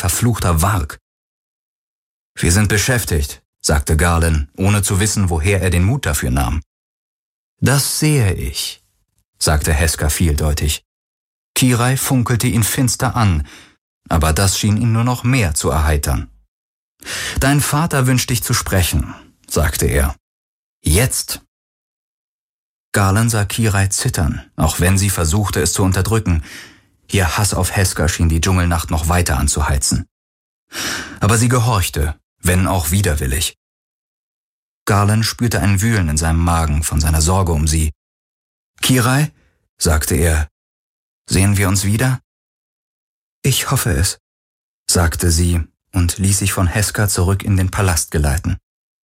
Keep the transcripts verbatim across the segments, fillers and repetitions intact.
verfluchter Warg. »Wir sind beschäftigt«, sagte Garland, ohne zu wissen, woher er den Mut dafür nahm. »Das sehe ich«, sagte Heska vieldeutig. Kirai funkelte ihn finster an, aber das schien ihn nur noch mehr zu erheitern. »Dein Vater wünscht dich zu sprechen«, sagte er. »Jetzt!« Garland sah Kirai zittern, auch wenn sie versuchte, es zu unterdrücken. Ihr Hass auf Heska schien die Dschungelnacht noch weiter anzuheizen. Aber sie gehorchte, wenn auch widerwillig. Garland spürte ein Wühlen in seinem Magen von seiner Sorge um sie. »Kirai«, sagte er, »sehen wir uns wieder?« »Ich hoffe es«, sagte sie und ließ sich von Heska zurück in den Palast geleiten.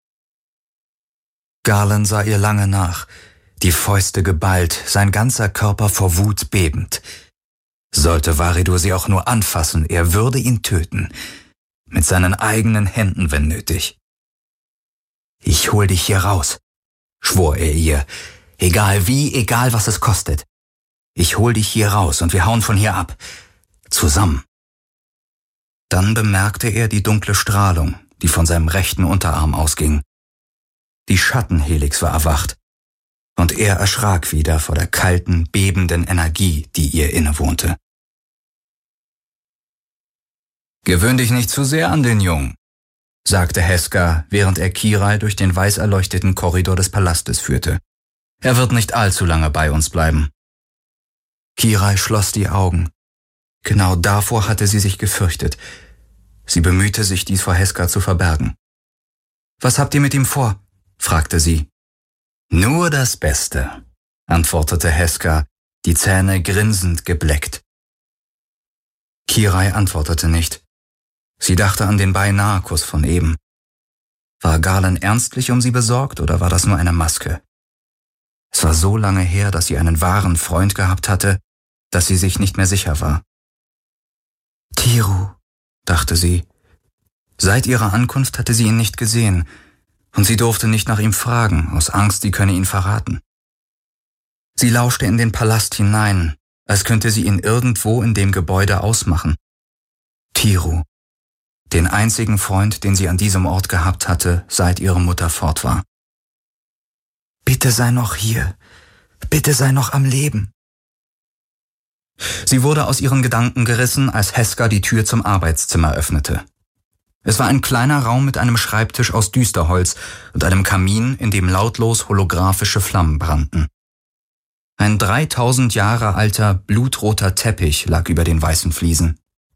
Garland sah ihr lange nach, die Fäuste geballt, sein ganzer Körper vor Wut bebend. Sollte Varidur sie auch nur anfassen, er würde ihn töten, mit seinen eigenen Händen, wenn nötig. »Ich hol dich hier raus«, schwor er ihr, »egal wie, egal was es kostet. Ich hol dich hier raus und wir hauen von hier ab. Zusammen.« Dann bemerkte er die dunkle Strahlung, die von seinem rechten Unterarm ausging. Die Schattenhelix war erwacht, und er erschrak wieder vor der kalten, bebenden Energie, die ihr innewohnte. »Gewöhn dich nicht zu sehr an den Jungen«, sagte Heska, während er Kirai durch den weiß erleuchteten Korridor des Palastes führte. »Er wird nicht allzu lange bei uns bleiben.« Kirai schloss die Augen. Genau davor hatte sie sich gefürchtet. Sie bemühte sich, dies vor Heska zu verbergen. »Was habt ihr mit ihm vor?« fragte sie. »Nur das Beste«, antwortete Heska, die Zähne grinsend gebleckt. Kirai antwortete nicht. Sie dachte an den Beinahe-Kuss von eben. War Garland ernstlich um sie besorgt oder war das nur eine Maske? Es war so lange her, dass sie einen wahren Freund gehabt hatte, dass sie sich nicht mehr sicher war. »Tiru«, dachte sie. Seit ihrer Ankunft hatte sie ihn nicht gesehen, und sie durfte nicht nach ihm fragen, aus Angst, sie könne ihn verraten. Sie lauschte in den Palast hinein, als könnte sie ihn irgendwo in dem Gebäude ausmachen. Tiru, den einzigen Freund, den sie an diesem Ort gehabt hatte, seit ihre Mutter fort war. »Bitte sei noch hier, bitte sei noch am Leben.« Sie wurde aus ihren Gedanken gerissen, als Heska die Tür zum Arbeitszimmer öffnete. Es war ein kleiner Raum mit einem Schreibtisch aus Düsterholz und einem Kamin, in dem lautlos holographische Flammen brannten. Ein dreitausend Jahre alter, blutroter Teppich lag über den weißen Fliesen.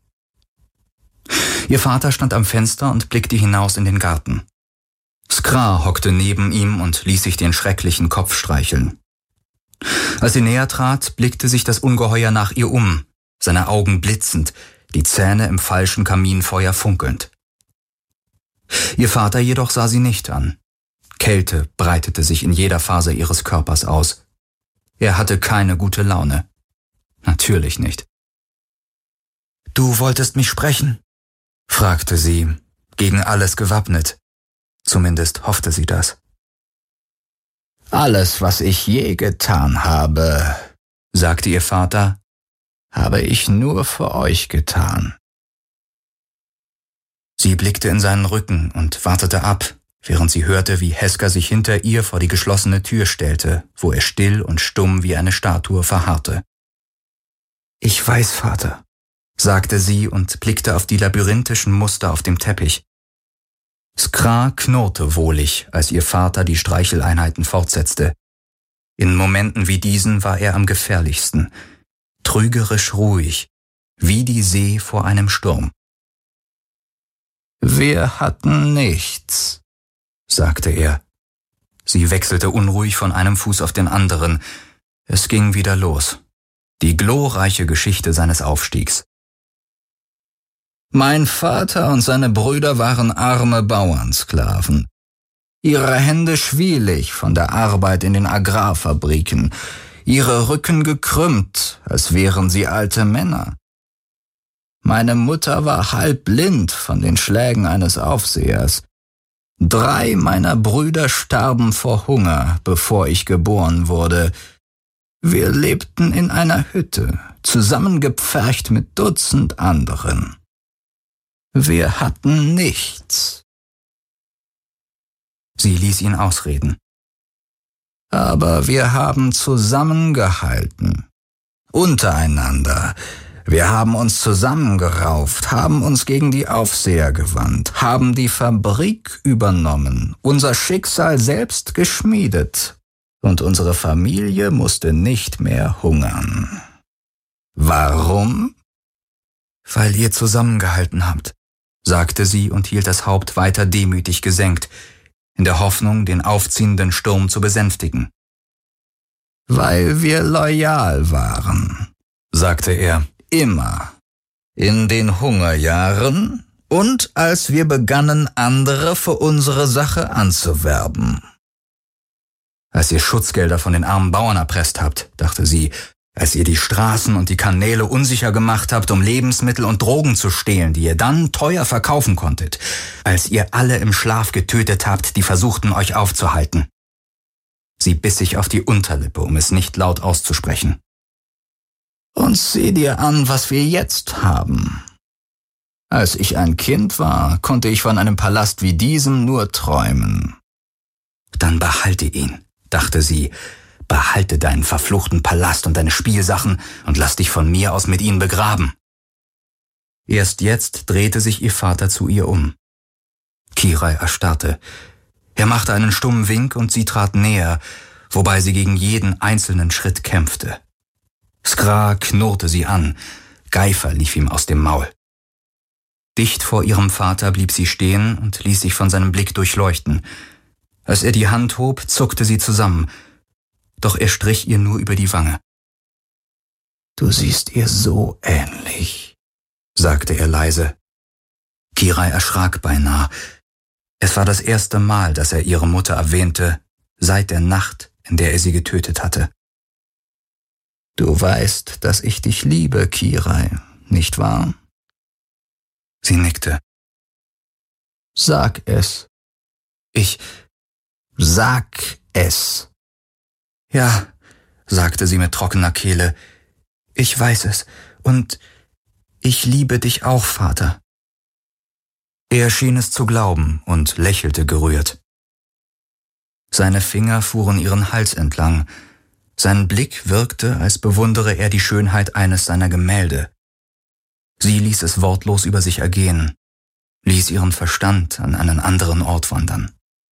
Ihr Vater stand am Fenster und blickte hinaus in den Garten. Skra hockte neben ihm und ließ sich den schrecklichen Kopf streicheln. Als sie näher trat, blickte sich das Ungeheuer nach ihr um, seine Augen blitzend, die Zähne im falschen Kaminfeuer funkelnd. Ihr Vater jedoch sah sie nicht an. Kälte breitete sich in jeder Faser ihres Körpers aus. Er hatte keine gute Laune. Natürlich nicht. »Du wolltest mich sprechen?« fragte sie, gegen alles gewappnet. Zumindest hoffte sie das. »Alles, was ich je getan habe«, sagte ihr Vater, »habe ich nur für euch getan.« Sie blickte in seinen Rücken und wartete ab, während sie hörte, wie Heska sich hinter ihr vor die geschlossene Tür stellte, wo er still und stumm wie eine Statue verharrte. »Ich weiß, Vater«, sagte sie und blickte auf die labyrinthischen Muster auf dem Teppich. Skra knurrte wohlig, als ihr Vater die Streicheleinheiten fortsetzte. In Momenten wie diesen war er am gefährlichsten, trügerisch ruhig, wie die See vor einem Sturm. »Wir hatten nichts«, sagte er. Sie wechselte unruhig von einem Fuß auf den anderen. Es ging wieder los. Die glorreiche Geschichte seines Aufstiegs. »Mein Vater und seine Brüder waren arme Bauernsklaven. Ihre Hände schwielig von der Arbeit in den Agrarfabriken, ihre Rücken gekrümmt, als wären sie alte Männer. Meine Mutter war halb blind von den Schlägen eines Aufsehers. Drei meiner Brüder starben vor Hunger, bevor ich geboren wurde. Wir lebten in einer Hütte, zusammengepfercht mit Dutzend anderen. Wir hatten nichts. Sie ließ ihn ausreden. Aber wir haben zusammengehalten. Untereinander. Wir haben uns zusammengerauft, haben uns gegen die Aufseher gewandt, haben die Fabrik übernommen, unser Schicksal selbst geschmiedet. Und unsere Familie musste nicht mehr hungern. Warum? Weil ihr zusammengehalten habt, sagte sie und hielt das Haupt weiter demütig gesenkt, in der Hoffnung, den aufziehenden Sturm zu besänftigen. Weil wir loyal waren, sagte er, immer. In den Hungerjahren und als wir begannen, andere für unsere Sache anzuwerben. Als ihr Schutzgelder von den armen Bauern erpresst habt, dachte sie, als ihr die Straßen und die Kanäle unsicher gemacht habt, um Lebensmittel und Drogen zu stehlen, die ihr dann teuer verkaufen konntet, als ihr alle im Schlaf getötet habt, die versuchten, euch aufzuhalten. Sie biss sich auf die Unterlippe, um es nicht laut auszusprechen. Und sieh dir an, was wir jetzt haben. Als ich ein Kind war, konnte ich von einem Palast wie diesem nur träumen. Dann behalte ihn, dachte sie, behalte deinen verfluchten Palast und deine Spielsachen und lass dich von mir aus mit ihnen begraben. Erst jetzt drehte sich ihr Vater zu ihr um. Kirai erstarrte. Er machte einen stummen Wink und sie trat näher, wobei sie gegen jeden einzelnen Schritt kämpfte. Skra knurrte sie an, Geifer lief ihm aus dem Maul. Dicht vor ihrem Vater blieb sie stehen und ließ sich von seinem Blick durchleuchten. Als er die Hand hob, zuckte sie zusammen, doch er strich ihr nur über die Wange. »Du siehst ihr so ähnlich«, sagte er leise. Kirai erschrak beinahe. Es war das erste Mal, dass er ihre Mutter erwähnte, seit der Nacht, in der er sie getötet hatte. »Du weißt, dass ich dich liebe, Kirai, nicht wahr?« Sie nickte. »Sag es.« »Ich... Sag es.« »Ja«, sagte sie mit trockener Kehle, »ich weiß es, und ich liebe dich auch, Vater.« Er schien es zu glauben und lächelte gerührt. Seine Finger fuhren ihren Hals entlang. Sein Blick wirkte, als bewundere er die Schönheit eines seiner Gemälde. Sie ließ es wortlos über sich ergehen, ließ ihren Verstand an einen anderen Ort wandern.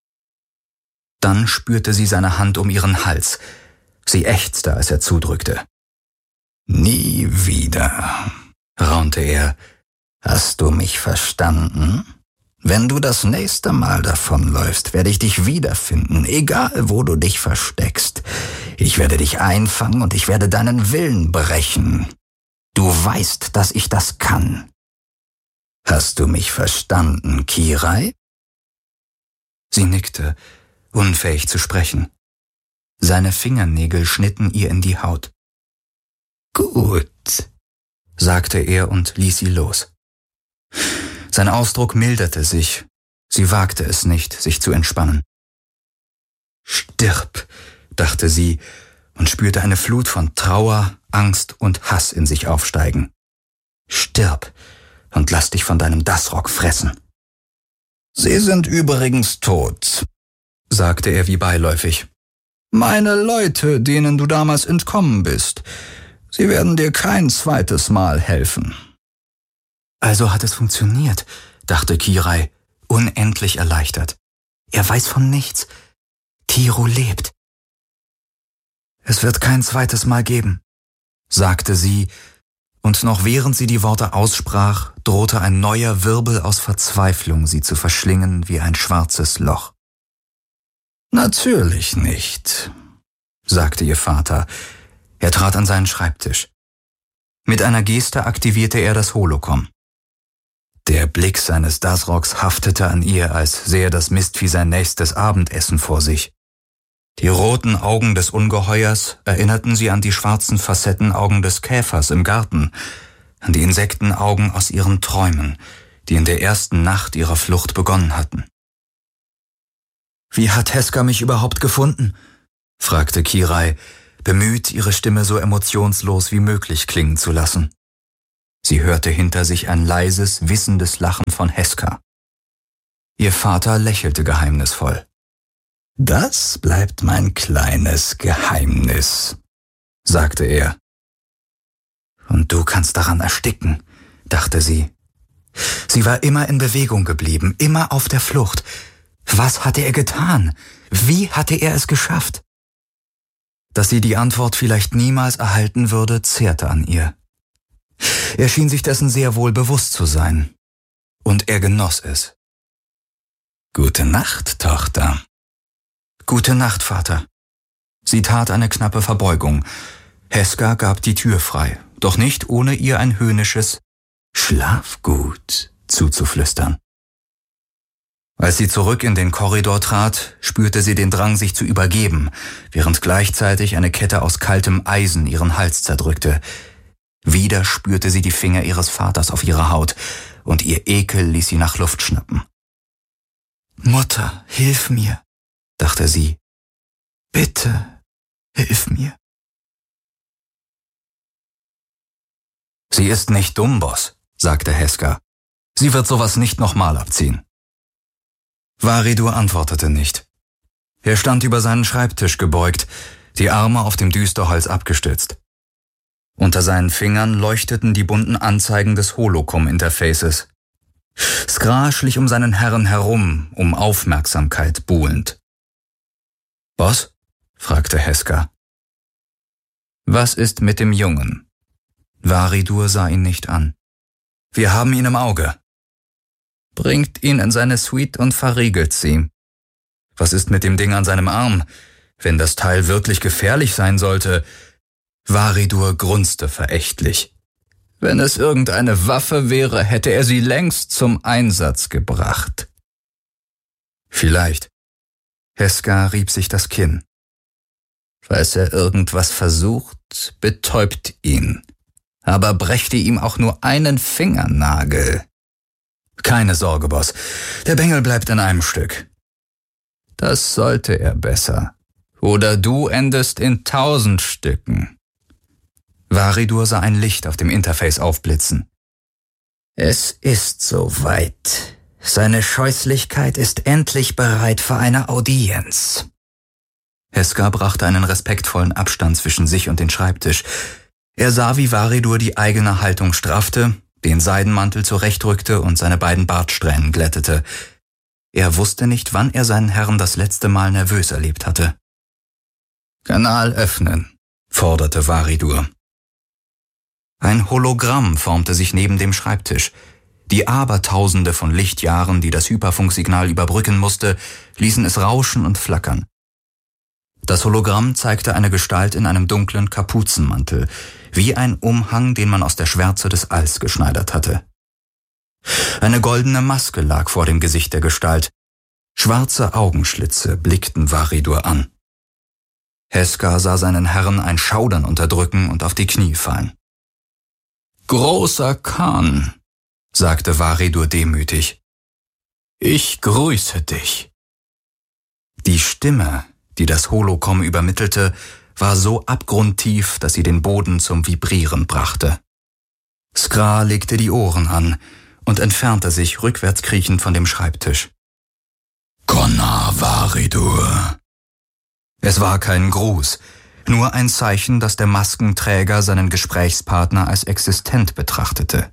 Dann spürte sie seine Hand um ihren Hals. Sie ächzte, als er zudrückte. »Nie wieder«, raunte er. »Hast du mich verstanden? Wenn du das nächste Mal davonläufst, werde ich dich wiederfinden, egal wo du dich versteckst. Ich werde dich einfangen und ich werde deinen Willen brechen. Du weißt, dass ich das kann. Hast du mich verstanden, Kirai?« Sie nickte, unfähig zu sprechen. Seine Fingernägel schnitten ihr in die Haut. »Gut«, sagte er und ließ sie los. Sein Ausdruck milderte sich. Sie wagte es nicht, sich zu entspannen. »Stirb«, dachte sie und spürte eine Flut von Trauer, Angst und Hass in sich aufsteigen. »Stirb und lass dich von deinem Dasrock fressen.« »Sie sind übrigens tot«, sagte er wie beiläufig. »Meine Leute, denen du damals entkommen bist. Sie werden dir kein zweites Mal helfen.« Also hat es funktioniert, dachte Kirai, unendlich erleichtert. Er weiß von nichts. Tiro lebt. Es wird kein zweites Mal geben, sagte sie, und noch während sie die Worte aussprach, drohte ein neuer Wirbel aus Verzweiflung, sie zu verschlingen wie ein schwarzes Loch. »Natürlich nicht«, sagte ihr Vater. Er trat an seinen Schreibtisch. Mit einer Geste aktivierte er das Holocom. Der Blick seines Dasrocks haftete an ihr, als sähe das Mistvieh sein nächstes Abendessen vor sich. Die roten Augen des Ungeheuers erinnerten sie an die schwarzen Facettenaugen des Käfers im Garten, an die Insektenaugen aus ihren Träumen, die in der ersten Nacht ihrer Flucht begonnen hatten. »Wie hat Heska mich überhaupt gefunden?« fragte Kirai, bemüht, ihre Stimme so emotionslos wie möglich klingen zu lassen. Sie hörte hinter sich ein leises, wissendes Lachen von Heska. Ihr Vater lächelte geheimnisvoll. »Das bleibt mein kleines Geheimnis«, sagte er. »Und du kannst daran ersticken«, dachte sie. Sie war immer in Bewegung geblieben, immer auf der Flucht. Was hatte er getan? Wie hatte er es geschafft? Dass sie die Antwort vielleicht niemals erhalten würde, zehrte an ihr. Er schien sich dessen sehr wohl bewusst zu sein. Und er genoss es. »Gute Nacht, Tochter.« »Gute Nacht, Vater.« Sie tat eine knappe Verbeugung. Heska gab die Tür frei, doch nicht ohne ihr ein höhnisches »Schlaf gut« zuzuflüstern. Als sie zurück in den Korridor trat, spürte sie den Drang, sich zu übergeben, während gleichzeitig eine Kette aus kaltem Eisen ihren Hals zerdrückte. Wieder spürte sie die Finger ihres Vaters auf ihrer Haut, und ihr Ekel ließ sie nach Luft schnappen. »Mutter, hilf mir«, dachte sie. »Bitte, hilf mir.« »Sie ist nicht dumm, Boss«, sagte Heska. »Sie wird sowas nicht nochmal abziehen.« Varidur antwortete nicht. Er stand über seinen Schreibtisch gebeugt, die Arme auf dem Düsterholz abgestützt. Unter seinen Fingern leuchteten die bunten Anzeigen des Holocom-Interfaces. Skra schlich um seinen Herrn herum, um Aufmerksamkeit buhlend. »Boss?« fragte Heska. »Was ist mit dem Jungen?« Varidur sah ihn nicht an. »Wir haben ihn im Auge.« »Bringt ihn in seine Suite und verriegelt sie. Was ist mit dem Ding an seinem Arm? Wenn das Teil wirklich gefährlich sein sollte...« Varidur grunzte verächtlich. »Wenn es irgendeine Waffe wäre, hätte er sie längst zum Einsatz gebracht.« »Vielleicht.« Heska rieb sich das Kinn. »Falls er irgendwas versucht, betäubt ihn. Aber brächte ihm auch nur einen Fingernagel.« »Keine Sorge, Boss. Der Bengel bleibt in einem Stück.« »Das sollte er besser. Oder du endest in tausend Stücken.« Varidur sah ein Licht auf dem Interface aufblitzen. »Es ist soweit. Seine Scheußlichkeit ist endlich bereit für eine Audienz.« Heska brachte einen respektvollen Abstand zwischen sich und den Schreibtisch. Er sah, wie Varidur die eigene Haltung straffte, den Seidenmantel zurechtrückte und seine beiden Bartsträhnen glättete. Er wusste nicht, wann er seinen Herrn das letzte Mal nervös erlebt hatte. »Kanal öffnen«, forderte Varidur. Ein Hologramm formte sich neben dem Schreibtisch. Die Abertausende von Lichtjahren, die das Hyperfunksignal überbrücken musste, ließen es rauschen und flackern. Das Hologramm zeigte eine Gestalt in einem dunklen Kapuzenmantel, wie ein Umhang, den man aus der Schwärze des Alls geschneidert hatte. Eine goldene Maske lag vor dem Gesicht der Gestalt. Schwarze Augenschlitze blickten Varidur an. Heska sah seinen Herrn ein Schaudern unterdrücken und auf die Knie fallen. »Großer Khan«, sagte Varidur demütig, »ich grüße dich.« Die Stimme, die das Holocom übermittelte, war so abgrundtief, dass sie den Boden zum Vibrieren brachte. Skra legte die Ohren an und entfernte sich rückwärts kriechend von dem Schreibtisch. »Gonna Varidur.« Es war kein Gruß, nur ein Zeichen, dass der Maskenträger seinen Gesprächspartner als existent betrachtete.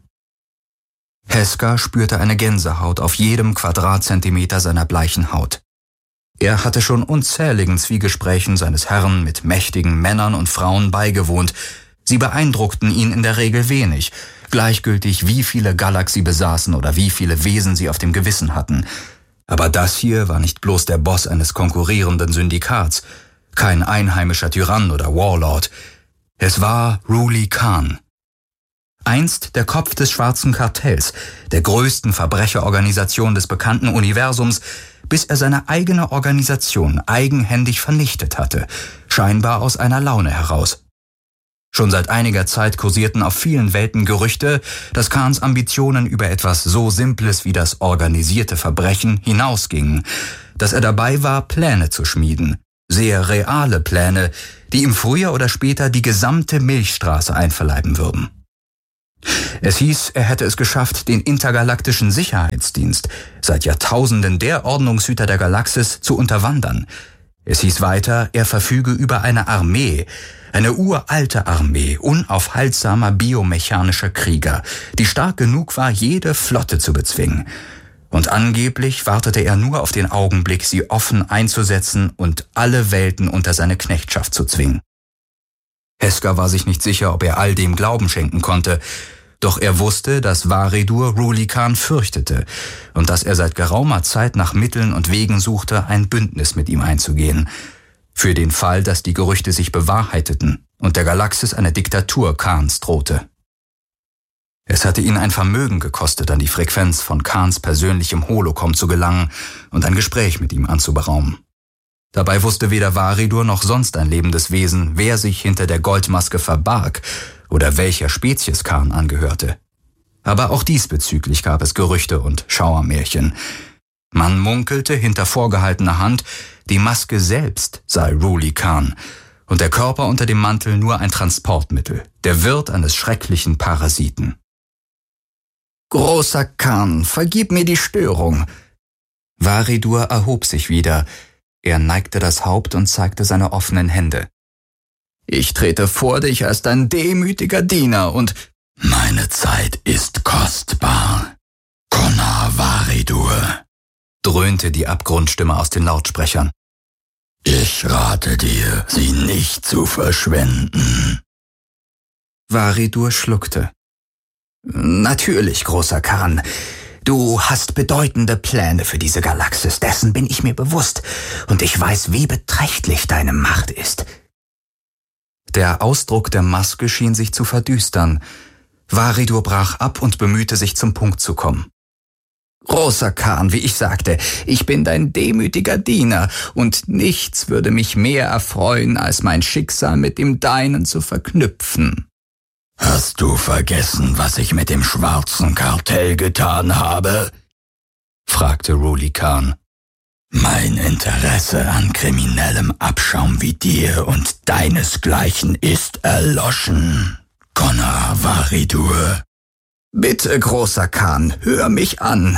Heska spürte eine Gänsehaut auf jedem Quadratzentimeter seiner bleichen Haut. Er hatte schon unzähligen Zwiegesprächen seines Herrn mit mächtigen Männern und Frauen beigewohnt. Sie beeindruckten ihn in der Regel wenig, gleichgültig wie viele Gallak sie besaßen oder wie viele Wesen sie auf dem Gewissen hatten. Aber das hier war nicht bloß der Boss eines konkurrierenden Syndikats, kein einheimischer Tyrann oder Warlord. Es war Ruli Khan. Einst der Kopf des Schwarzen Kartells, der größten Verbrecherorganisation des bekannten Universums, bis er seine eigene Organisation eigenhändig vernichtet hatte, scheinbar aus einer Laune heraus. Schon seit einiger Zeit kursierten auf vielen Welten Gerüchte, dass Khans Ambitionen über etwas so Simples wie das organisierte Verbrechen hinausgingen, dass er dabei war, Pläne zu schmieden, sehr reale Pläne, die ihm früher oder später die gesamte Milchstraße einverleiben würden. Es hieß, er hätte es geschafft, den intergalaktischen Sicherheitsdienst, seit Jahrtausenden der Ordnungshüter der Galaxis, zu unterwandern. Es hieß weiter, er verfüge über eine Armee, eine uralte Armee unaufhaltsamer biomechanischer Krieger, die stark genug war, jede Flotte zu bezwingen. Und angeblich wartete er nur auf den Augenblick, sie offen einzusetzen und alle Welten unter seine Knechtschaft zu zwingen. Heska war sich nicht sicher, ob er all dem Glauben schenken konnte, doch er wusste, dass Varidur Ruli Khan fürchtete und dass er seit geraumer Zeit nach Mitteln und Wegen suchte, ein Bündnis mit ihm einzugehen, für den Fall, dass die Gerüchte sich bewahrheiteten und der Galaxis eine Diktatur Khans drohte. Es hatte ihn ein Vermögen gekostet, an die Frequenz von Khans persönlichem Holocom zu gelangen und ein Gespräch mit ihm anzuberaumen. Dabei wusste weder Varidur noch sonst ein lebendes Wesen, wer sich hinter der Goldmaske verbarg oder welcher Spezies Khan angehörte. Aber auch diesbezüglich gab es Gerüchte und Schauermärchen. Man munkelte hinter vorgehaltener Hand, die Maske selbst sei Ruli Khan und der Körper unter dem Mantel nur ein Transportmittel, der Wirt eines schrecklichen Parasiten. »Großer Khan, vergib mir die Störung.« Varidur erhob sich wieder. Er neigte das Haupt und zeigte seine offenen Hände. »Ich trete vor dich als dein demütiger Diener und meine Zeit ist kostbar. Konar Varidur«, dröhnte die Abgrundstimme aus den Lautsprechern. »Ich rate dir, sie nicht zu verschwenden.« Varidur schluckte. »Natürlich, großer Khan. Du hast bedeutende Pläne für diese Galaxis, dessen bin ich mir bewusst, und ich weiß, wie beträchtlich deine Macht ist.« Der Ausdruck der Maske schien sich zu verdüstern. Varidur brach ab und bemühte sich, zum Punkt zu kommen. »Großer Khan, wie ich sagte, ich bin dein demütiger Diener, und nichts würde mich mehr erfreuen, als mein Schicksal mit dem deinen zu verknüpfen.« »Hast du vergessen, was ich mit dem schwarzen Kartell getan habe?« fragte Ruli Khan. »Mein Interesse an kriminellem Abschaum wie dir und deinesgleichen ist erloschen, Konar Varidur.« »Bitte, großer Khan, hör mich an.«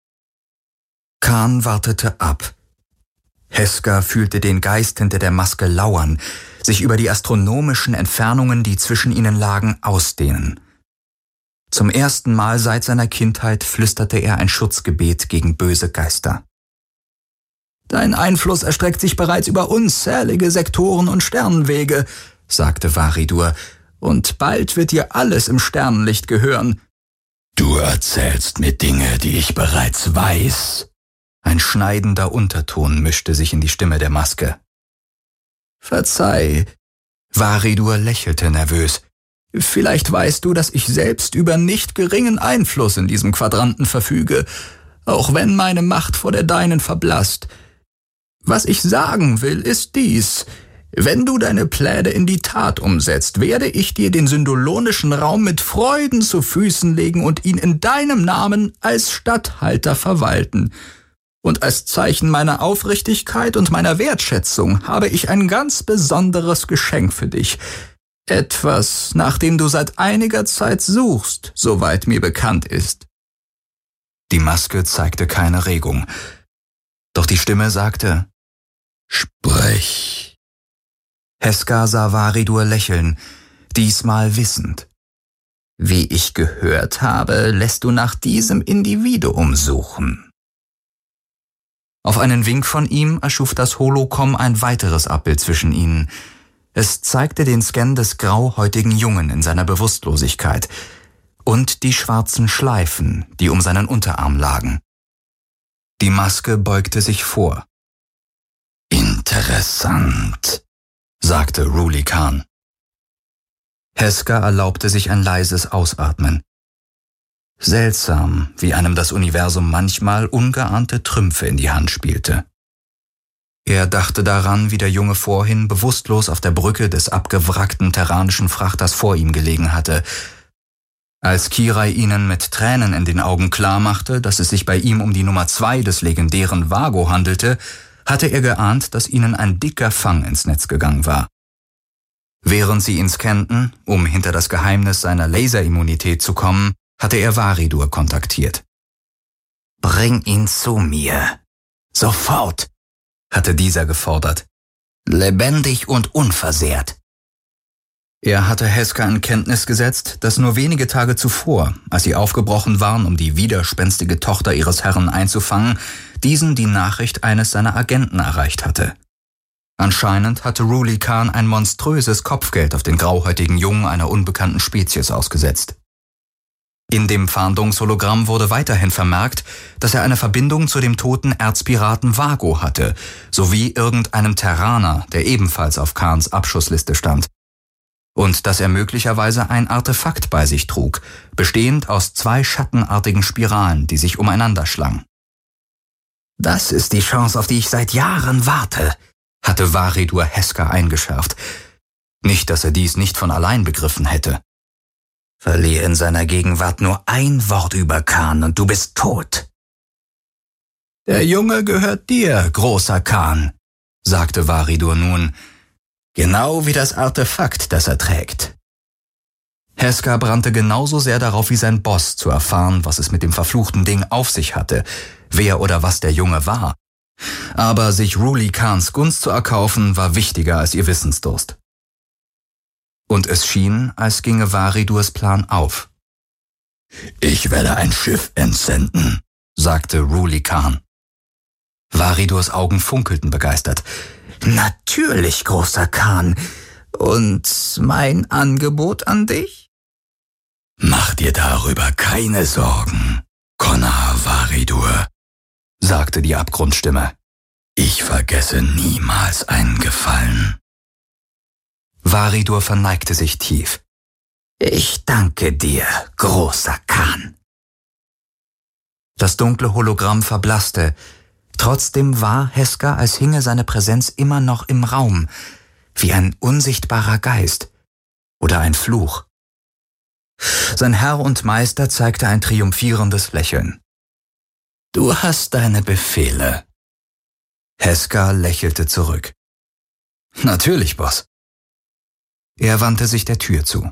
Khan wartete ab. Heska fühlte den Geist hinter der Maske lauern, sich über die astronomischen Entfernungen, die zwischen ihnen lagen, ausdehnen. Zum ersten Mal seit seiner Kindheit flüsterte er ein Schutzgebet gegen böse Geister. »Dein Einfluss erstreckt sich bereits über unzählige Sektoren und Sternenwege«, sagte Varidur, »und bald wird dir alles im Sternenlicht gehören.« »Du erzählst mir Dinge, die ich bereits weiß.« Ein schneidender Unterton mischte sich in die Stimme der Maske. »Verzeih«, Varidur lächelte nervös. »Vielleicht weißt du, dass ich selbst über nicht geringen Einfluss in diesem Quadranten verfüge, auch wenn meine Macht vor der deinen verblasst. Was ich sagen will, ist dies: Wenn du deine Pläne in die Tat umsetzt, werde ich dir den syndolonischen Raum mit Freuden zu Füßen legen und ihn in deinem Namen als Statthalter verwalten. Und als Zeichen meiner Aufrichtigkeit und meiner Wertschätzung habe ich ein ganz besonderes Geschenk für dich. Etwas, nach dem du seit einiger Zeit suchst, soweit mir bekannt ist.« Die Maske zeigte keine Regung. Doch die Stimme sagte: »Sprich.« Heska sah Varidur lächeln, diesmal wissend. »Wie ich gehört habe, lässt du nach diesem Individuum suchen.« Auf einen Wink von ihm erschuf das Holocom ein weiteres Abbild zwischen ihnen. Es zeigte den Scan des grauhäutigen Jungen in seiner Bewusstlosigkeit und die schwarzen Schleifen, die um seinen Unterarm lagen. Die Maske beugte sich vor. »Interessant«, sagte Ruli Khan. Heska erlaubte sich ein leises Ausatmen. Seltsam, wie einem das Universum manchmal ungeahnte Trümpfe in die Hand spielte. Er dachte daran, wie der Junge vorhin bewusstlos auf der Brücke des abgewrackten terranischen Frachters vor ihm gelegen hatte. Als Kirai ihnen mit Tränen in den Augen klarmachte, dass es sich bei ihm um die Nummer zwei des legendären Vago handelte, hatte er geahnt, dass ihnen ein dicker Fang ins Netz gegangen war. Während sie ihn scannten, um hinter das Geheimnis seiner Laserimmunität zu kommen, hatte er Varidur kontaktiert. »Bring ihn zu mir. Sofort«, hatte dieser gefordert. »Lebendig und unversehrt.« Er hatte Heska in Kenntnis gesetzt, dass nur wenige Tage zuvor, als sie aufgebrochen waren, um die widerspenstige Tochter ihres Herrn einzufangen, diesen die Nachricht eines seiner Agenten erreicht hatte. Anscheinend hatte Ruli Khan ein monströses Kopfgeld auf den grauhäutigen Jungen einer unbekannten Spezies ausgesetzt. In dem Fahndungshologramm wurde weiterhin vermerkt, dass er eine Verbindung zu dem toten Erzpiraten Vago hatte, sowie irgendeinem Terraner, der ebenfalls auf Khans Abschussliste stand. Und dass er möglicherweise ein Artefakt bei sich trug, bestehend aus zwei schattenartigen Spiralen, die sich umeinander schlangen. »Das ist die Chance, auf die ich seit Jahren warte«, hatte Varidur Heska eingeschärft. Nicht, dass er dies nicht von allein begriffen hätte. »Verlier in seiner Gegenwart nur ein Wort über Khan und du bist tot.« »Der Junge gehört dir, großer Khan«, sagte Varidur nun, »genau wie das Artefakt, das er trägt.« Heska brannte genauso sehr darauf wie sein Boss, zu erfahren, was es mit dem verfluchten Ding auf sich hatte, wer oder was der Junge war. Aber sich Ruli Khans Gunst zu erkaufen, war wichtiger als ihr Wissensdurst. Und es schien, als ginge Varidurs Plan auf. »Ich werde ein Schiff entsenden«, sagte Ruli Khan. Varidurs Augen funkelten begeistert. »Natürlich, großer Khan. Und mein Angebot an dich?« »Mach dir darüber keine Sorgen, Konar Varidur«, sagte die Abgrundstimme. »Ich vergesse niemals einen Gefallen.« Varidur verneigte sich tief. »Ich danke dir, großer Khan.« Das dunkle Hologramm verblasste. Trotzdem war Heska, als hinge seine Präsenz immer noch im Raum, wie ein unsichtbarer Geist oder ein Fluch. Sein Herr und Meister zeigte ein triumphierendes Lächeln. »Du hast deine Befehle.« Heska lächelte zurück. »Natürlich, Boss.« Er wandte sich der Tür zu.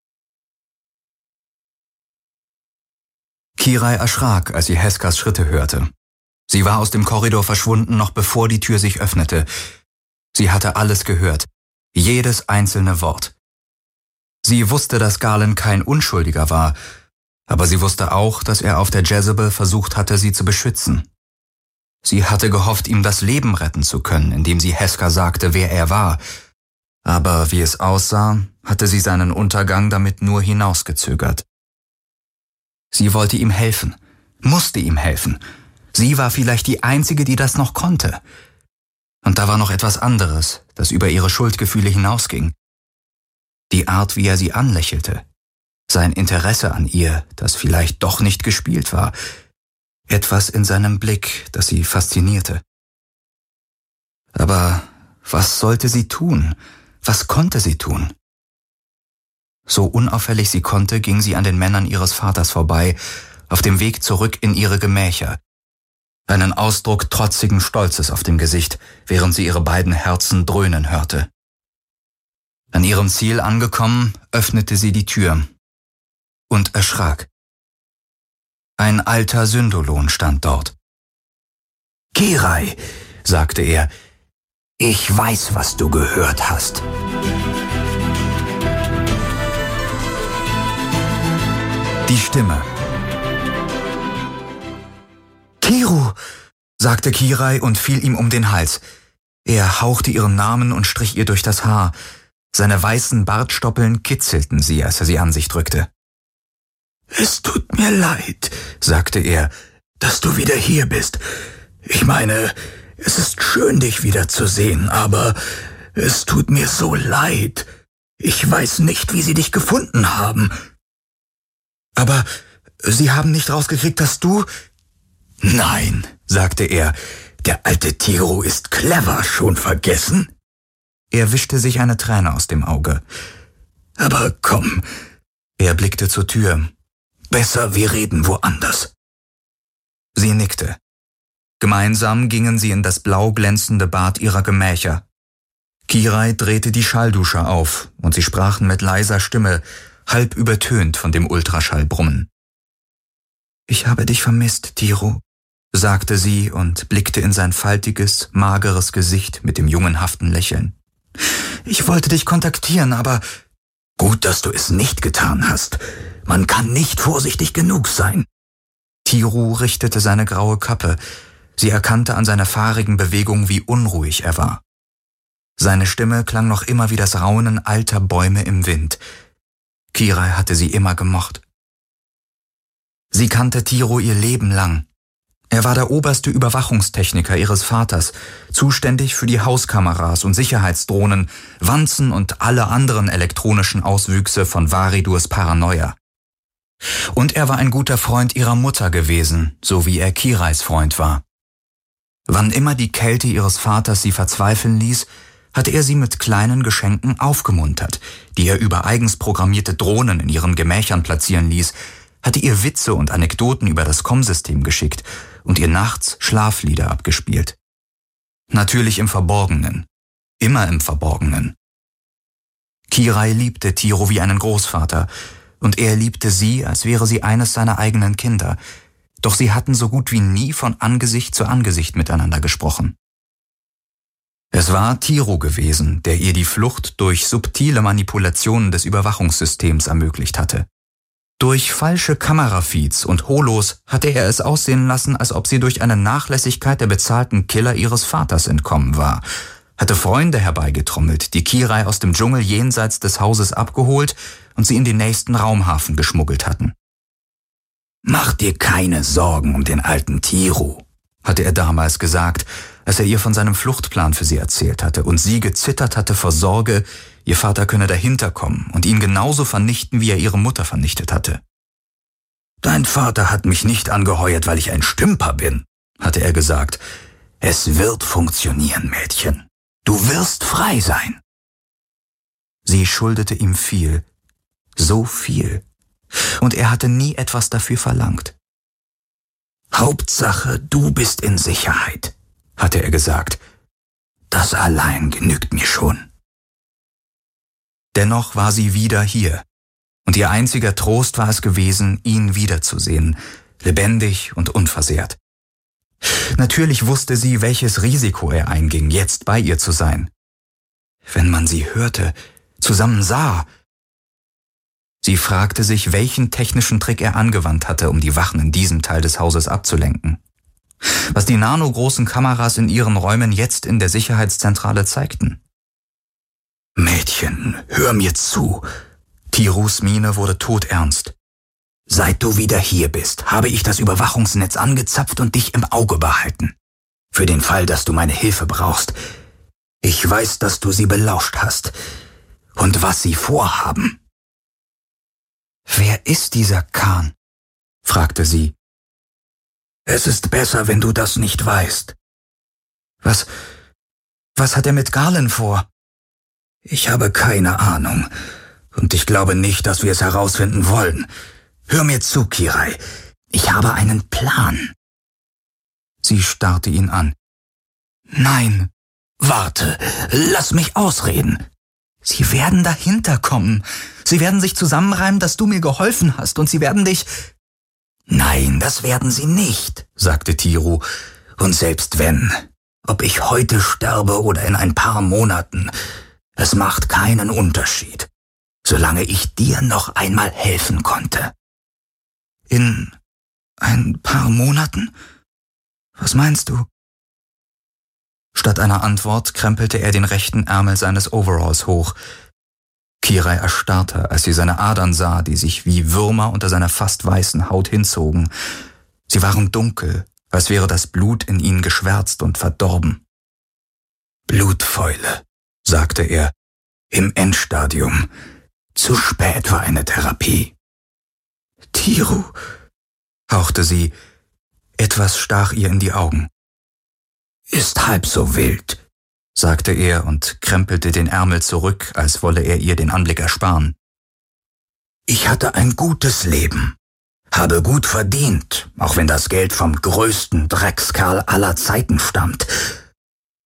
Kirai erschrak, als sie Heskas Schritte hörte. Sie war aus dem Korridor verschwunden, noch bevor die Tür sich öffnete. Sie hatte alles gehört, jedes einzelne Wort. Sie wusste, dass Galen kein Unschuldiger war, aber sie wusste auch, dass er auf der Jezebel versucht hatte, sie zu beschützen. Sie hatte gehofft, ihm das Leben retten zu können, indem sie Heska sagte, wer er war. Aber wie es aussah, hatte sie seinen Untergang damit nur hinausgezögert. Sie wollte ihm helfen, musste ihm helfen. Sie war vielleicht die Einzige, die das noch konnte. Und da war noch etwas anderes, das über ihre Schuldgefühle hinausging. Die Art, wie er sie anlächelte. Sein Interesse an ihr, das vielleicht doch nicht gespielt war. Etwas in seinem Blick, das sie faszinierte. Aber was sollte sie tun? Was konnte sie tun? So unauffällig sie konnte, ging sie an den Männern ihres Vaters vorbei, auf dem Weg zurück in ihre Gemächer. Einen Ausdruck trotzigen Stolzes auf dem Gesicht, während sie ihre beiden Herzen dröhnen hörte. An ihrem Ziel angekommen, öffnete sie die Tür und erschrak. Ein alter Syndolon stand dort. »Kirai«, sagte er, »ich weiß, was du gehört hast.« Die Stimme. »Kiru«, sagte Kirai und fiel ihm um den Hals. Er hauchte ihren Namen und strich ihr durch das Haar. Seine weißen Bartstoppeln kitzelten sie, als er sie an sich drückte. »Es tut mir leid«, sagte er, »dass du wieder hier bist. Ich meine, es ist schön, dich wiederzusehen, aber es tut mir so leid. Ich weiß nicht, wie sie dich gefunden haben.« »Aber Sie haben nicht rausgekriegt, dass du...« »Nein«, sagte er, »der alte Tiro ist clever, schon vergessen?« Er wischte sich eine Träne aus dem Auge. »Aber komm.« Er blickte zur Tür. »Besser, wir reden woanders.« Sie nickte. Gemeinsam gingen sie in das blau glänzende Bad ihrer Gemächer. Kirai drehte die Schalldusche auf und sie sprachen mit leiser Stimme, halb übertönt von dem Ultraschallbrummen. »Ich habe dich vermisst, Tiro«, sagte sie und blickte in sein faltiges, mageres Gesicht mit dem jungenhaften Lächeln. »Ich wollte dich kontaktieren, aber...« »Gut, dass du es nicht getan hast. Man kann nicht vorsichtig genug sein.« Tiro richtete seine graue Kappe. Sie erkannte an seiner fahrigen Bewegung, wie unruhig er war. Seine Stimme klang noch immer wie das Raunen alter Bäume im Wind. Kirai hatte sie immer gemocht. Sie kannte Tiro ihr Leben lang. Er war der oberste Überwachungstechniker ihres Vaters, zuständig für die Hauskameras und Sicherheitsdrohnen, Wanzen und alle anderen elektronischen Auswüchse von Varidurs Paranoia. Und er war ein guter Freund ihrer Mutter gewesen, so wie er Kirais Freund war. Wann immer die Kälte ihres Vaters sie verzweifeln ließ, hatte er sie mit kleinen Geschenken aufgemuntert, die er über eigens programmierte Drohnen in ihren Gemächern platzieren ließ, hatte ihr Witze und Anekdoten über das Kommsystem geschickt und ihr nachts Schlaflieder abgespielt. Natürlich im Verborgenen, immer im Verborgenen. Kirai liebte Tiro wie einen Großvater, und er liebte sie, als wäre sie eines seiner eigenen Kinder, doch sie hatten so gut wie nie von Angesicht zu Angesicht miteinander gesprochen. Es war Tiro gewesen, der ihr die Flucht durch subtile Manipulationen des Überwachungssystems ermöglicht hatte. Durch falsche Kamerafeeds und Holos hatte er es aussehen lassen, als ob sie durch eine Nachlässigkeit der bezahlten Killer ihres Vaters entkommen war, hatte Freunde herbeigetrommelt, die Kirai aus dem Dschungel jenseits des Hauses abgeholt und sie in den nächsten Raumhafen geschmuggelt hatten. »Mach dir keine Sorgen um den alten Tiro«, hatte er damals gesagt, als er ihr von seinem Fluchtplan für sie erzählt hatte und sie gezittert hatte vor Sorge, ihr Vater könne dahinterkommen und ihn genauso vernichten, wie er ihre Mutter vernichtet hatte. »Dein Vater hat mich nicht angeheuert, weil ich ein Stümper bin«, hatte er gesagt. »Es wird funktionieren, Mädchen. Du wirst frei sein.« Sie schuldete ihm viel, so viel, und er hatte nie etwas dafür verlangt. »Hauptsache, du bist in Sicherheit«, hatte er gesagt. »Das allein genügt mir schon.« Dennoch war sie wieder hier, und ihr einziger Trost war es gewesen, ihn wiederzusehen, lebendig und unversehrt. Natürlich wusste sie, welches Risiko er einging, jetzt bei ihr zu sein. Wenn man sie hörte, zusammen sah. Sie fragte sich, welchen technischen Trick er angewandt hatte, um die Wachen in diesem Teil des Hauses abzulenken. Was die nanogroßen Kameras in ihren Räumen jetzt in der Sicherheitszentrale zeigten. »Mädchen, hör mir zu.« Tiros Miene wurde todernst. »Seit du wieder hier bist, habe ich das Überwachungsnetz angezapft und dich im Auge behalten. Für den Fall, dass du meine Hilfe brauchst. Ich weiß, dass du sie belauscht hast. Und was sie vorhaben.« »Wer ist dieser Khan?« fragte sie. »Es ist besser, wenn du das nicht weißt.« »Was, was hat er mit Galen vor?« »Ich habe keine Ahnung. Und ich glaube nicht, dass wir es herausfinden wollen. Hör mir zu, Kirai. Ich habe einen Plan.« Sie starrte ihn an. »Nein, warte, lass mich ausreden.« »Sie werden dahinter kommen. Sie werden sich zusammenreimen, dass du mir geholfen hast, und sie werden dich...« »Nein, das werden sie nicht«, sagte Tiro. »Und selbst wenn, ob ich heute sterbe oder in ein paar Monaten, es macht keinen Unterschied, solange ich dir noch einmal helfen konnte.« »In ein paar Monaten? Was meinst du?« Statt einer Antwort krempelte er den rechten Ärmel seines Overalls hoch. Kirai erstarrte, als sie seine Adern sah, die sich wie Würmer unter seiner fast weißen Haut hinzogen. Sie waren dunkel, als wäre das Blut in ihnen geschwärzt und verdorben. »Blutfäule«, sagte er, »im Endstadium. Zu spät für eine Therapie.« »Tiro«, hauchte sie. Etwas stach ihr in die Augen. »Ist halb so wild«, sagte er und krempelte den Ärmel zurück, als wolle er ihr den Anblick ersparen. »Ich hatte ein gutes Leben, habe gut verdient, auch wenn das Geld vom größten Dreckskerl aller Zeiten stammt.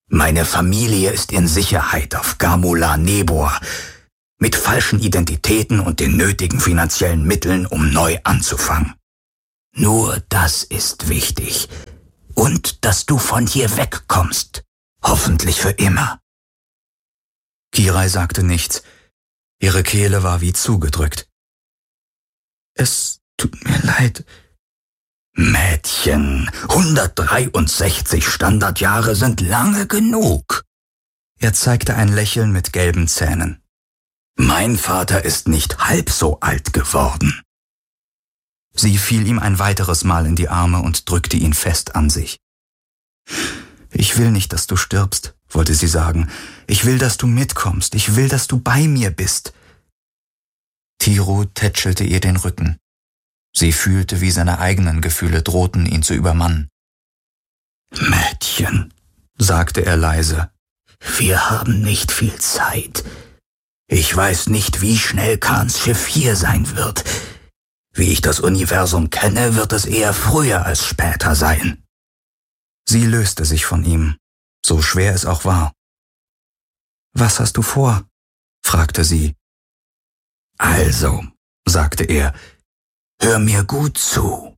Meine Familie ist in Sicherheit auf Gamula Nebor, mit falschen Identitäten und den nötigen finanziellen Mitteln, um neu anzufangen. Nur das ist wichtig. Und dass du von hier wegkommst. Hoffentlich für immer. Kirai sagte nichts. Ihre Kehle war wie zugedrückt. Es tut mir leid. Mädchen, hundertdreiundsechzig Standardjahre sind lange genug. Er zeigte ein Lächeln mit gelben Zähnen. Mein Vater ist nicht halb so alt geworden. Sie fiel ihm ein weiteres Mal in die Arme und drückte ihn fest an sich. Ich will nicht, dass du stirbst, wollte sie sagen. Ich will, dass du mitkommst. Ich will, dass du bei mir bist. Tiro tätschelte ihr den Rücken. Sie fühlte, wie seine eigenen Gefühle drohten, ihn zu übermannen. Mädchen, sagte er leise, wir haben nicht viel Zeit. Ich weiß nicht, wie schnell Khans Schiff hier sein wird. Wie ich das Universum kenne, wird es eher früher als später sein. Sie löste sich von ihm, so schwer es auch war. Was hast du vor? Fragte sie. Also, sagte er, hör mir gut zu.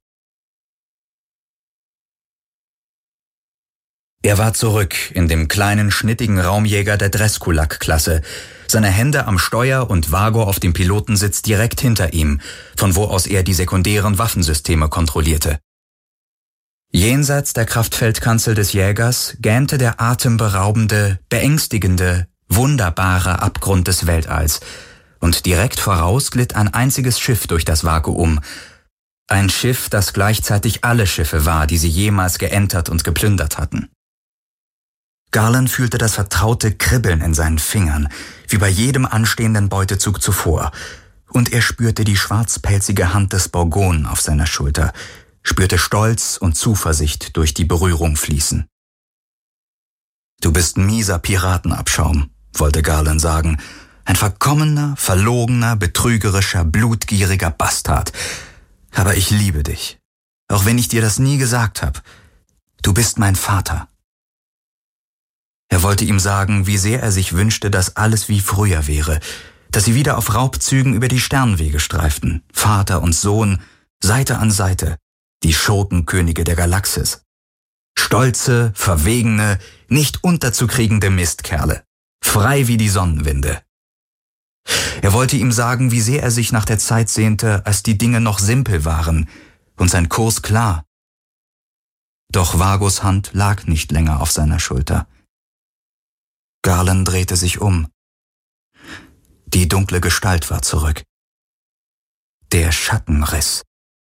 Er war zurück in dem kleinen, schnittigen Raumjäger der Dreskulak-Klasse, seine Hände am Steuer und Vago auf dem Pilotensitz direkt hinter ihm, von wo aus er die sekundären Waffensysteme kontrollierte. Jenseits der Kraftfeldkanzel des Jägers gähnte der atemberaubende, beängstigende, wunderbare Abgrund des Weltalls, und direkt voraus glitt ein einziges Schiff durch das Vakuum. Ein Schiff, das gleichzeitig alle Schiffe war, die sie jemals geentert und geplündert hatten. Garland fühlte das vertraute Kribbeln in seinen Fingern, wie bei jedem anstehenden Beutezug zuvor, und er spürte die schwarzpelzige Hand des Borgon auf seiner Schulter, spürte Stolz und Zuversicht durch die Berührung fließen. »Du bist ein mieser Piratenabschaum«, wollte Garland sagen, »ein verkommener, verlogener, betrügerischer, blutgieriger Bastard. Aber ich liebe dich, auch wenn ich dir das nie gesagt habe. Du bist mein Vater.« Er wollte ihm sagen, wie sehr er sich wünschte, dass alles wie früher wäre, dass sie wieder auf Raubzügen über die Sternwege streiften, Vater und Sohn, Seite an Seite, die Schurkenkönige der Galaxis. Stolze, verwegene, nicht unterzukriegende Mistkerle, frei wie die Sonnenwinde. Er wollte ihm sagen, wie sehr er sich nach der Zeit sehnte, als die Dinge noch simpel waren und sein Kurs klar. Doch Vagos Hand lag nicht länger auf seiner Schulter. Garland drehte sich um. Die dunkle Gestalt war zurück. Der Schatten riss.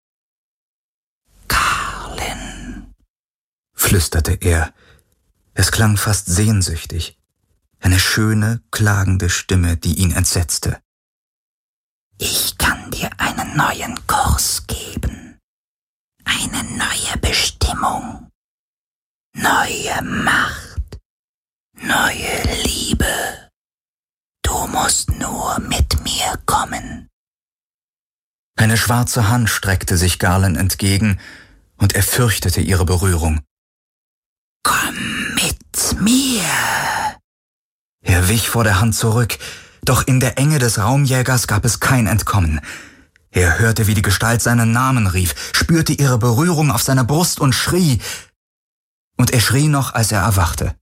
»Carlin«, flüsterte er. Es klang fast sehnsüchtig. Eine schöne, klagende Stimme, die ihn entsetzte. »Ich kann dir einen neuen Kurs geben. Eine neue Bestimmung. Neue Macht. Neue Liebe. Du musst nur mit mir kommen.« Eine schwarze Hand streckte sich Garland entgegen, und er fürchtete ihre Berührung. »Komm mit mir!« Er wich vor der Hand zurück, doch in der Enge des Raumjägers gab es kein Entkommen. Er hörte, wie die Gestalt seinen Namen rief, spürte ihre Berührung auf seiner Brust und schrie. Und er schrie noch, als er erwachte.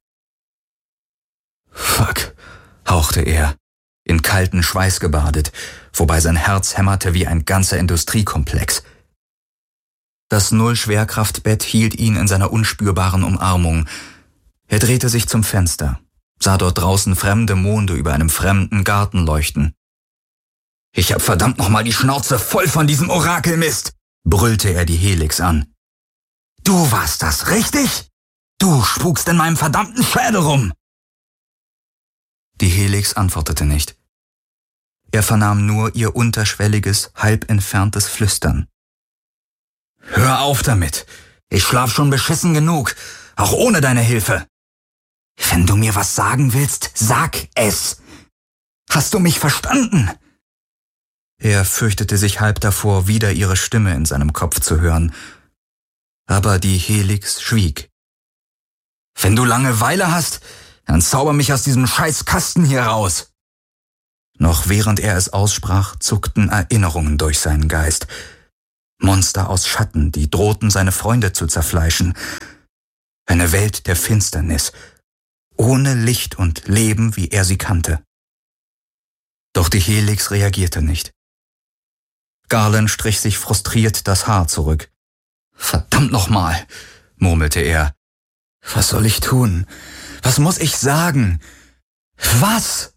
»Fuck«, hauchte er, in kalten Schweiß gebadet, wobei sein Herz hämmerte wie ein ganzer Industriekomplex. Das Null-Schwerkraftbett hielt ihn in seiner unspürbaren Umarmung. Er drehte sich zum Fenster, sah dort draußen fremde Monde über einem fremden Garten leuchten. »Ich hab verdammt nochmal die Schnauze voll von diesem Orakelmist«, brüllte er die Helix an. »Du warst das, richtig? Du spukst in meinem verdammten Schädel rum!« Die Helix antwortete nicht. Er vernahm nur ihr unterschwelliges, halb entferntes Flüstern. »Hör auf damit! Ich schlaf schon beschissen genug, auch ohne deine Hilfe!« »Wenn du mir was sagen willst, sag es! Hast du mich verstanden?« Er fürchtete sich halb davor, wieder ihre Stimme in seinem Kopf zu hören. Aber die Helix schwieg. Wenn du Langeweile hast, dann zauber mich aus diesem scheiß Kasten hier raus. Noch während er es aussprach, zuckten Erinnerungen durch seinen Geist. Monster aus Schatten, die drohten, seine Freunde zu zerfleischen. Eine Welt der Finsternis, ohne Licht und Leben, wie er sie kannte. Doch die Helix reagierte nicht. Garland strich sich frustriert das Haar zurück. »Verdammt nochmal«, murmelte er. »Was soll ich tun? Was muss ich sagen? Was?«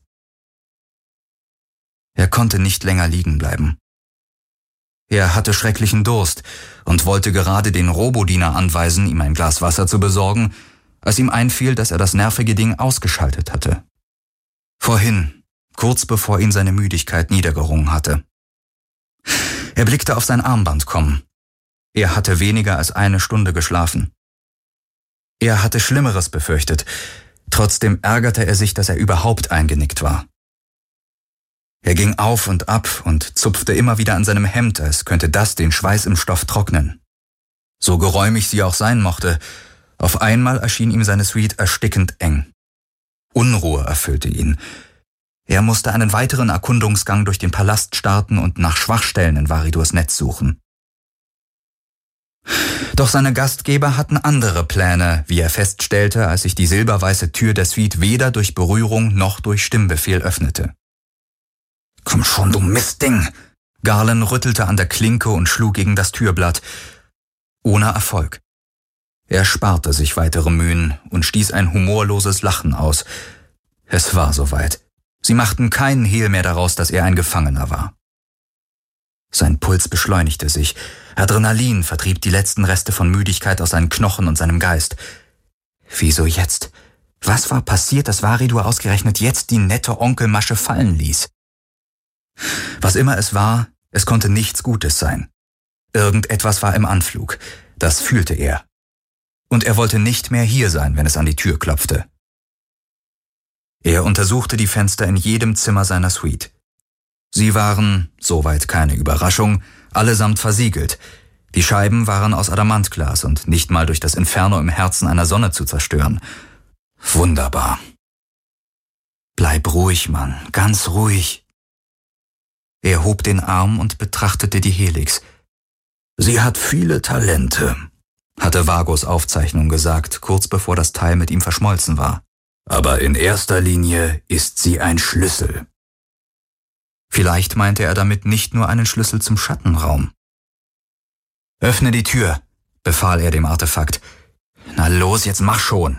Er konnte nicht länger liegen bleiben. Er hatte schrecklichen Durst und wollte gerade den Robodiener anweisen, ihm ein Glas Wasser zu besorgen, als ihm einfiel, dass er das nervige Ding ausgeschaltet hatte. Vorhin, kurz bevor ihn seine Müdigkeit niedergerungen hatte. Er blickte auf sein Armband kommen. Er hatte weniger als eine Stunde geschlafen. Er hatte Schlimmeres befürchtet, trotzdem ärgerte er sich, dass er überhaupt eingenickt war. Er ging auf und ab und zupfte immer wieder an seinem Hemd, als könnte das den Schweiß im Stoff trocknen. So geräumig sie auch sein mochte, auf einmal erschien ihm seine Suite erstickend eng. Unruhe erfüllte ihn. Er musste einen weiteren Erkundungsgang durch den Palast starten und nach Schwachstellen in Varidors Netz suchen. Doch seine Gastgeber hatten andere Pläne, wie er feststellte, als sich die silberweiße Tür der Suite weder durch Berührung noch durch Stimmbefehl öffnete. »Komm schon, du Mistding!« Garland rüttelte an der Klinke und schlug gegen das Türblatt. Ohne Erfolg. Er sparte sich weitere Mühen und stieß ein humorloses Lachen aus. Es war soweit. Sie machten keinen Hehl mehr daraus, dass er ein Gefangener war. Sein Puls beschleunigte sich. Adrenalin vertrieb die letzten Reste von Müdigkeit aus seinen Knochen und seinem Geist. Wieso jetzt? Was war passiert, dass Varidor ausgerechnet jetzt die nette Onkelmasche fallen ließ? Was immer es war, es konnte nichts Gutes sein. Irgendetwas war im Anflug. Das fühlte er. Und er wollte nicht mehr hier sein, wenn es an die Tür klopfte. Er untersuchte die Fenster in jedem Zimmer seiner Suite. Sie waren, soweit keine Überraschung, allesamt versiegelt. Die Scheiben waren aus Adamantglas und nicht mal durch das Inferno im Herzen einer Sonne zu zerstören. Wunderbar. Bleib ruhig, Mann, ganz ruhig. Er hob den Arm und betrachtete die Helix. »Sie hat viele Talente«, hatte Vagos Aufzeichnung gesagt, kurz bevor das Teil mit ihm verschmolzen war. »Aber in erster Linie ist sie ein Schlüssel.« Vielleicht meinte er damit nicht nur einen Schlüssel zum Schattenraum. »Öffne die Tür«, befahl er dem Artefakt. »Na los, jetzt mach schon!«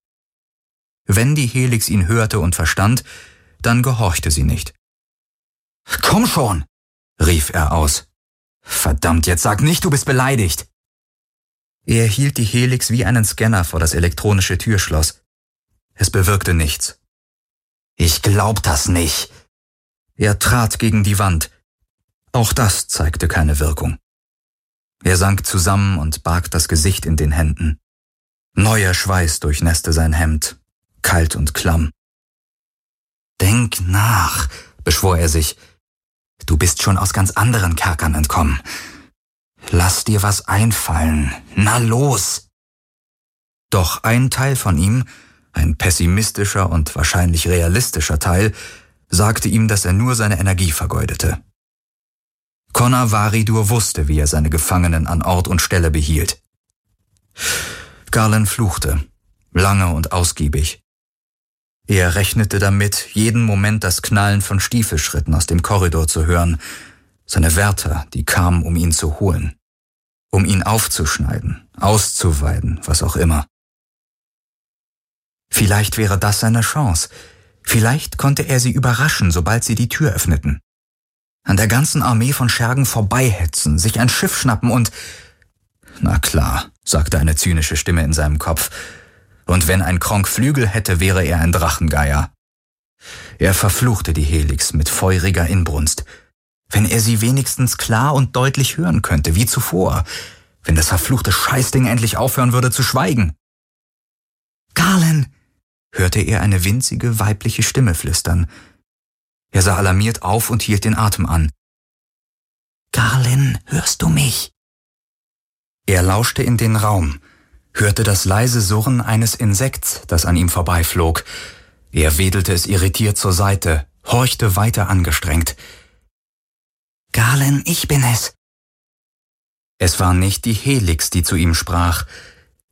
Wenn die Helix ihn hörte und verstand, dann gehorchte sie nicht. »Komm schon«, rief er aus. »Verdammt, jetzt sag nicht, du bist beleidigt!« Er hielt die Helix wie einen Scanner vor das elektronische Türschloss. Es bewirkte nichts. »Ich glaub das nicht!« Er trat gegen die Wand. Auch das zeigte keine Wirkung. Er sank zusammen und barg das Gesicht in den Händen. Neuer Schweiß durchnässte sein Hemd, kalt und klamm. »Denk nach«, beschwor er sich. »Du bist schon aus ganz anderen Kerkern entkommen. Lass dir was einfallen. Na los!« Doch ein Teil von ihm, ein pessimistischer und wahrscheinlich realistischer Teil, sagte ihm, dass er nur seine Energie vergeudete. Connor Varidor wusste, wie er seine Gefangenen an Ort und Stelle behielt. Garland fluchte, lange und ausgiebig. Er rechnete damit, jeden Moment das Knallen von Stiefelschritten aus dem Korridor zu hören, seine Wärter, die kamen, um ihn zu holen, um ihn aufzuschneiden, auszuweiden, was auch immer. Vielleicht wäre das seine Chance. Vielleicht konnte er sie überraschen, sobald sie die Tür öffneten. An der ganzen Armee von Schergen vorbeihetzen, sich ein Schiff schnappen und... Na klar, sagte eine zynische Stimme in seinem Kopf. Und wenn ein Kronk Flügel hätte, wäre er ein Drachengeier. Er verfluchte die Helix mit feuriger Inbrunst. Wenn er sie wenigstens klar und deutlich hören könnte, wie zuvor. Wenn das verfluchte Scheißding endlich aufhören würde zu schweigen. »Garland«, hörte er eine winzige weibliche Stimme flüstern. Er sah alarmiert auf und hielt den Atem an. »Garland, hörst du mich?« Er lauschte in den Raum. hörte das leise Surren eines Insekts, das an ihm vorbeiflog. Er wedelte es irritiert zur Seite, horchte weiter angestrengt. »Galen, ich bin es.« Es war nicht die Helix, die zu ihm sprach,